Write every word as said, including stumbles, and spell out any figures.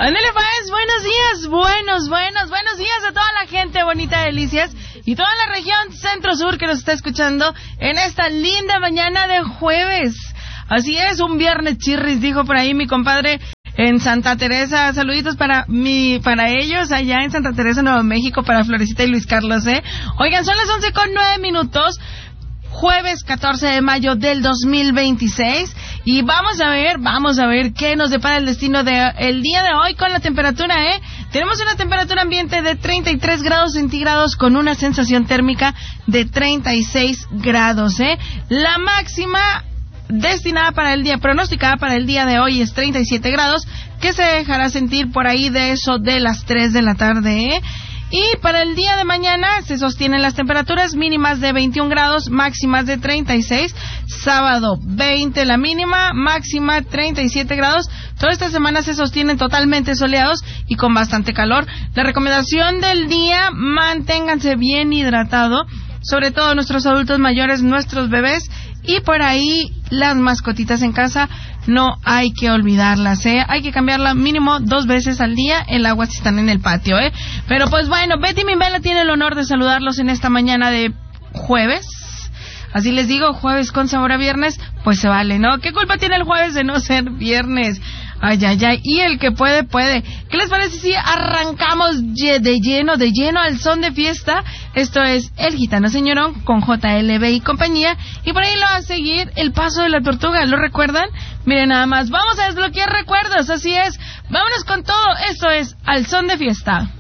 Ándale pues, buenos días, buenos, buenos, buenos días a toda la gente bonita de Delicias y toda la región centro-sur que nos está escuchando en esta linda mañana de jueves. Así es, un viernes chirris, dijo por ahí mi compadre en Santa Teresa. Saluditos para mi, para ellos allá en Santa Teresa, Nuevo México, para Florecita y Luis Carlos, ¿eh? Oigan, son las once con nueve minutos. Jueves catorce de mayo del dos mil veintiséis y vamos a ver, vamos a ver qué nos depara el destino de el día de hoy con la temperatura, ¿eh? Tenemos una temperatura ambiente de treinta y tres grados centígrados con una sensación térmica de treinta y seis grados, ¿eh? La máxima destinada para el día, pronosticada para el día de hoy es treinta y siete grados, que se dejará sentir por ahí de eso de las tres de la tarde, ¿eh? Y para el día de mañana se sostienen las temperaturas mínimas de veintiún grados, máximas de treinta y seis. Sábado veinte la mínima, máxima treinta y siete grados. Toda esta semana se sostienen totalmente soleados y con bastante calor. La recomendación del día, manténganse bien hidratados, sobre todo nuestros adultos mayores, nuestros bebés y por ahí las mascotitas en casa. No hay que olvidarlas, ¿eh? Hay que cambiarla mínimo dos veces al día el agua si están en el patio, ¿eh? Pero pues bueno, Betty Mimbela tiene el honor de saludarlos en esta mañana de jueves. Así les digo, jueves con sabor a viernes, pues se vale, ¿no? ¿Qué culpa tiene el jueves de no ser viernes? Ay, ay, ay, y el que puede, puede. ¿Qué les parece si arrancamos de lleno, de lleno al son de fiesta? Esto es El Gitano Señorón con J L B y compañía. Y por ahí lo va a seguir El Paso de la Tortuga, ¿lo recuerdan? Miren nada más, vamos a desbloquear recuerdos, así es. Vámonos con todo, esto es Al Son de Fiesta.